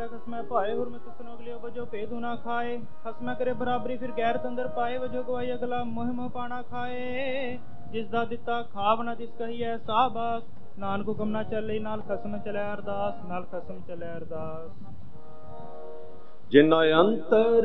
खसमै पाए हुरमत सुनो अगलियो बजो भेदू ना खाए खसमै करे बराबरी फिर गैर तंदर पाए वजो गवाई अगला मोह मोह पाना खाए जिस दा दिता खाव ना तिस कहिए साबास नानक हुकम ना चले नाल खसम चले अरदास नाल खसम चले अरदास जिन अंतर